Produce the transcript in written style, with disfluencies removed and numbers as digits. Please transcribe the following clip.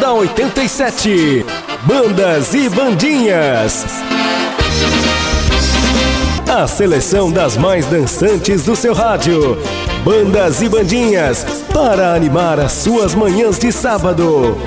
da 87. Bandas e bandinhas. A seleção das mais dançantes do seu rádio. Bandas e bandinhas, para animar as suas manhãs de sábado.